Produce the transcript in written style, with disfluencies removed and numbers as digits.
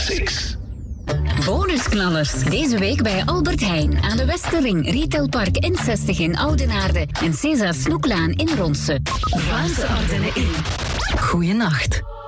Classics. Bonusknallers. Deze week bij Albert Heijn aan de Westerring, Retailpark N60 in Oudenaarde en César Snoeklaan in Ronse. Vlaamse Ardennen in. Goeienacht.